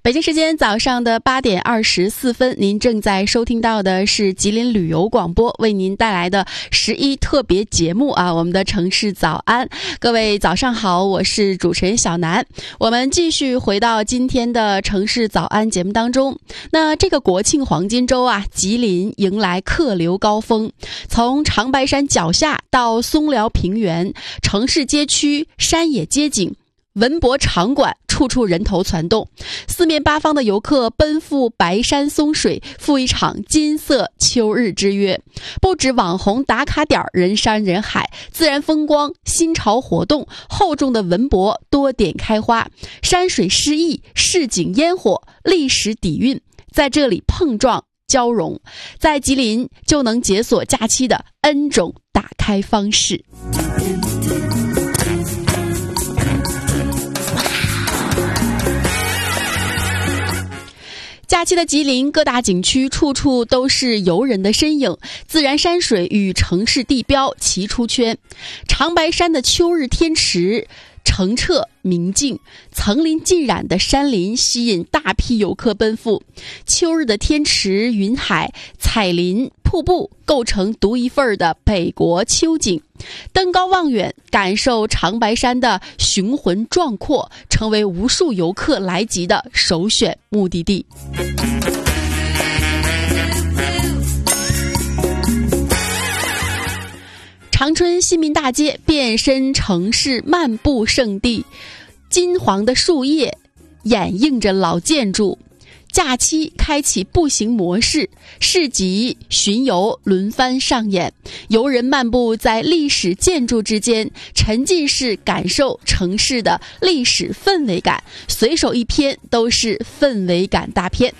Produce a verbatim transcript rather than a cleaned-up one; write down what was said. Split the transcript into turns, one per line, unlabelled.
北京时间早上的八点二十四分，您正在收听到的是吉林旅游广播为您带来的十一特别节目啊，我们的城市早安。各位早上好，我是主持人小南。我们继续回到今天的城市早安节目当中。那这个国庆黄金周啊，吉林迎来客流高峰，从长白山脚下到松辽平原，城市街区、山野街景、文博场馆，处处人头攒动，四面八方的游客奔赴白山松水，赴一场金色秋日之约。不止网红打卡点人山人海，自然风光、新潮活动、厚重的文博多点开花，山水诗意、市井烟火、历史底蕴在这里碰撞交融，在吉林就能解锁假期的 N 种打开方式。假期的吉林各大景区处处都是游人的身影，自然山水与城市地标齐出圈。长白山的秋日天池澄澈明净，层林尽染的山林吸引大批游客奔赴。秋日的天池、云海、彩林、瀑布构成独一份的北国秋景。登高望远，感受长白山的雄浑壮阔，成为无数游客来吉的首选目的地。长春新民大街变身城市漫步圣地，金黄的树叶掩映着老建筑。假期开启步行模式，市集巡游轮番上演，游人漫步在历史建筑之间，沉浸式感受城市的历史氛围感，随手一瞥都是氛围感大片。